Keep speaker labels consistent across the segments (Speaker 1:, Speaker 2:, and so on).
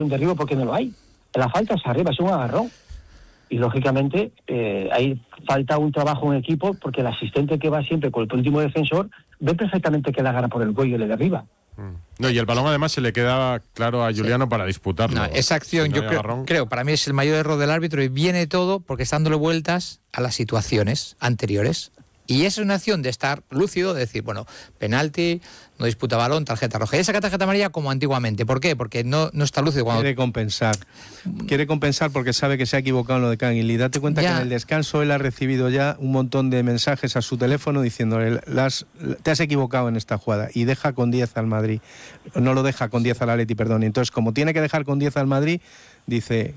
Speaker 1: un derribo porque no lo hay. La falta es arriba, es un agarrón. Y lógicamente ahí falta un trabajo en equipo, porque el asistente que va siempre con el último defensor ve perfectamente que la agarra por el cuello y le derriba.
Speaker 2: No, y el balón además se le queda claro a Juliano para disputarlo.
Speaker 3: No, esa acción, si no, yo creo, para mí es el mayor error del árbitro, y viene todo porque está dándole vueltas a las situaciones anteriores. Y es una acción de estar lúcido, de decir, bueno, penalti, no disputa balón, tarjeta roja. Y esa tarjeta amarilla como antiguamente. ¿Por qué? Porque no está lúcido. Cuando...
Speaker 4: Quiere compensar porque sabe que se ha equivocado en lo de Canguil. Y date cuenta que en el descanso él ha recibido ya un montón de mensajes a su teléfono diciéndole, te has equivocado en esta jugada, y deja con 10 al Madrid. No lo deja con 10 al Atleti, perdón. Y entonces, como tiene que dejar con 10 al Madrid, dice,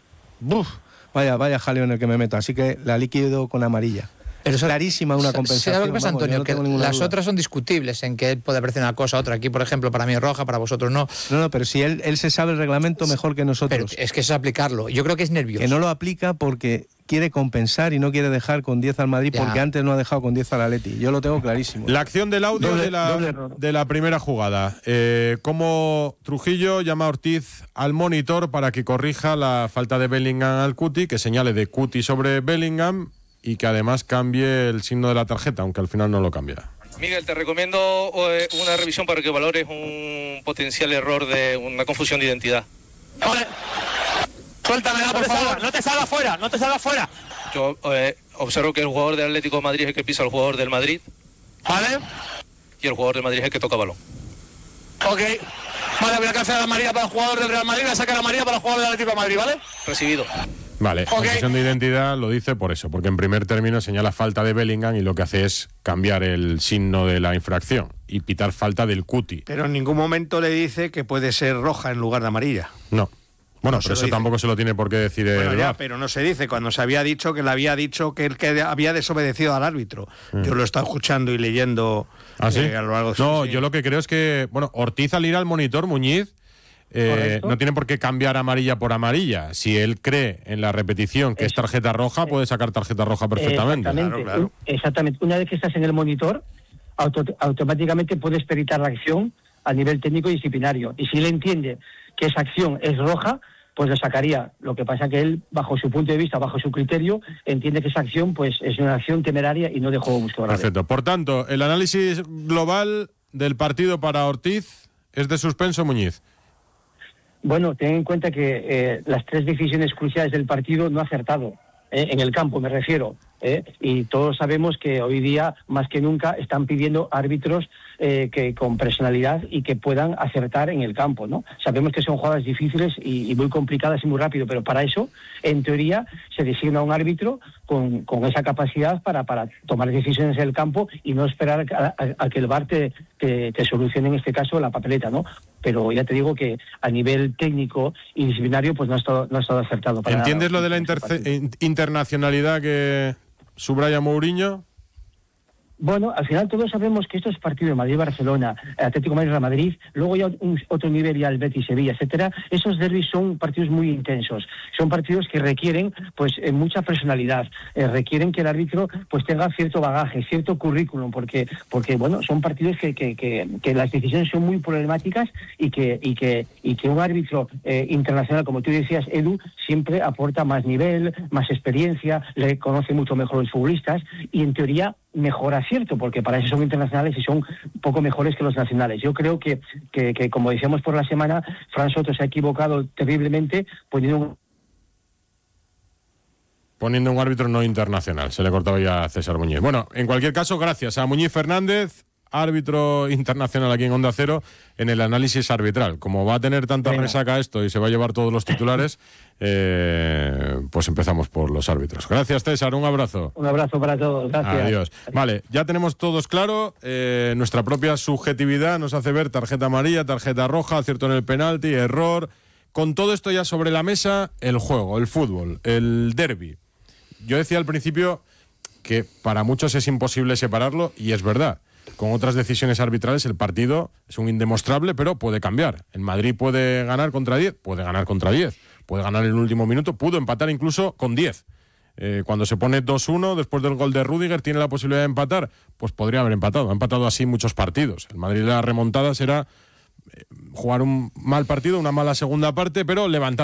Speaker 4: vaya jaleo en el que me meto. Así que la liquido con amarilla.
Speaker 3: Pero eso,
Speaker 4: clarísima una compensación.
Speaker 3: ¿Sabes lo que pasa, Antonio?
Speaker 4: No
Speaker 3: que las duda. Otras son discutibles, en que puede parecer una cosa, otra. Aquí, por ejemplo, para mí es roja, para vosotros no.
Speaker 4: No, pero si él se sabe el reglamento mejor que nosotros.
Speaker 3: Pero es que eso es aplicarlo. Yo creo que es nervioso.
Speaker 4: Que no lo aplica porque quiere compensar y no quiere dejar con 10 al Madrid, porque antes no ha dejado con 10 al Atleti. Yo lo tengo clarísimo.
Speaker 2: La acción del audio de la primera jugada. Cómo Trujillo llama a Ortiz al monitor para que corrija la falta de Bellingham al Cuti, que señale de Cuti sobre Bellingham, y que además cambie el signo de la tarjeta, aunque al final no lo cambia.
Speaker 5: Miguel, te recomiendo una revisión para que valores un potencial error de una confusión de identidad.
Speaker 6: Vale. Suéltamela, por favor. No te salgas fuera, no te salgas fuera.
Speaker 5: Yo observo que el jugador del Atlético de Madrid es el que pisa al jugador del Madrid.
Speaker 6: Vale.
Speaker 5: Y el jugador del Madrid es el que toca balón.
Speaker 6: Ok. Vale, voy a cancelar la amarilla para el jugador del Real Madrid, voy a sacar la amarilla para el jugador del Atlético de Madrid, ¿vale?
Speaker 5: Recibido.
Speaker 2: Vale, confusión de identidad lo dice por eso, porque en primer término señala falta de Bellingham y lo que hace es cambiar el signo de la infracción y pitar falta del Cuti.
Speaker 7: Pero en ningún momento le dice que puede ser roja en lugar de amarilla.
Speaker 2: No. Bueno, pero eso tampoco se lo tiene por qué decir el VAR.
Speaker 7: Pero no se dice. Cuando se había dicho que le había dicho que él que había desobedecido al árbitro. Yo lo he estado escuchando y leyendo
Speaker 2: a
Speaker 7: lo largo de
Speaker 2: No, yo lo que creo es que, bueno, Ortiz al ir al monitor, Muñiz, no tiene por qué cambiar amarilla por amarilla. Si él cree en la repetición que es tarjeta roja, puede sacar tarjeta roja perfectamente.
Speaker 1: Exactamente. Una vez que estás en el monitor, automáticamente puedes peritar la acción a nivel técnico y disciplinario. Y si él entiende que esa acción es roja, pues lo sacaría. Lo que pasa que él, bajo su punto de vista, bajo su criterio, entiende que esa acción pues es una acción temeraria y no de juego muscular.
Speaker 2: Perfecto. Por tanto, el análisis global del partido para Ortiz es de suspenso, Muñiz.
Speaker 1: Bueno, ten en cuenta que las tres decisiones cruciales del partido no ha acertado, en el campo me refiero, y todos sabemos que hoy día, más que nunca, están pidiendo árbitros que con personalidad y que puedan acertar en el campo, ¿no? Sabemos que son jugadas difíciles y muy complicadas y muy rápido, pero para eso, en teoría, se designa un árbitro con esa capacidad para tomar decisiones en el campo y no esperar a que el VAR te solucione, en este caso, la papeleta, ¿no? Pero ya te digo que a nivel técnico y disciplinario pues no ha estado acertado.
Speaker 2: ¿Entiendes lo de la internacionalidad que subraya Mourinho?
Speaker 1: Bueno, al final todos sabemos que estos partidos de Madrid-Barcelona, Atlético Madrid-Real Madrid, luego ya otro nivel ya el Betis-Sevilla, etcétera, esos derbis son partidos muy intensos, son partidos que requieren pues mucha personalidad, requieren que el árbitro pues tenga cierto bagaje, cierto currículum, porque bueno, son partidos que las decisiones son muy problemáticas y que un árbitro internacional, como tú decías, Edu, siempre aporta más nivel, más experiencia, le conoce mucho mejor a los futbolistas y en teoría mejor acierto, porque para eso son internacionales y son poco mejores que los nacionales. Yo creo que como decíamos por la semana, Fran Soto se ha equivocado terriblemente poniendo
Speaker 2: un árbitro no internacional. Se le cortaba ya a César Muñiz. Bueno, en cualquier caso, gracias a Muñiz Fernández, árbitro internacional aquí en Onda Cero, en el análisis arbitral. Como va a tener tanta resaca esto y se va a llevar todos los titulares, pues empezamos por los árbitros. Gracias, César, un abrazo.
Speaker 1: Un abrazo para todos, gracias.
Speaker 2: Adiós. Vale, ya tenemos todos claro, nuestra propia subjetividad nos hace ver tarjeta amarilla, tarjeta roja, acierto en el penalti, error. Con todo esto ya sobre la mesa, el juego, el fútbol, el derbi. Yo decía al principio que para muchos es imposible separarlo, y es verdad. Con otras decisiones arbitrales el partido es un indemostrable, pero puede cambiar. El Madrid puede ganar contra 10, puede ganar contra 10, puede ganar en el último minuto, pudo empatar incluso con 10. Cuando se pone 2-1 después del gol de Rüdiger, tiene la posibilidad de empatar, pues podría haber empatado. Ha empatado así muchos partidos. El Madrid, la remontada será jugar un mal partido, una mala segunda parte, pero levantar